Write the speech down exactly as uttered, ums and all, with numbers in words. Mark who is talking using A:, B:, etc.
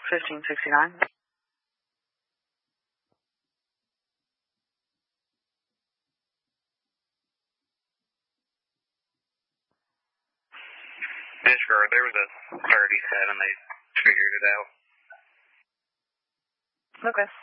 A: fifteen sixty-nine.
B: Disregard, there was a thirty-seven, they figured it out.
A: Okay.